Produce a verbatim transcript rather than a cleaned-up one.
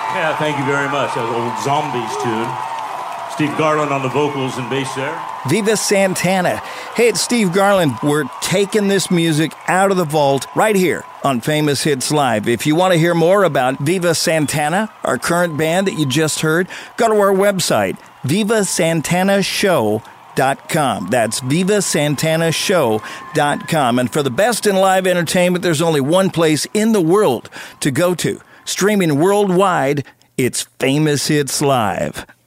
Yeah, thank you very much. That was an old Zombies tune. Steve Garland on the vocals and bass there. Viva Santana. Hey, it's Steve Garland. We're taking this music out of the vault right here on Famous Hits Live. If you want to hear more about Viva Santana, our current band that you just heard, go to our website, viva santana show dot com. That's viva santana show dot com. And for the best in live entertainment, there's only one place in the world to go to. Streaming worldwide, it's Famous Hits Live.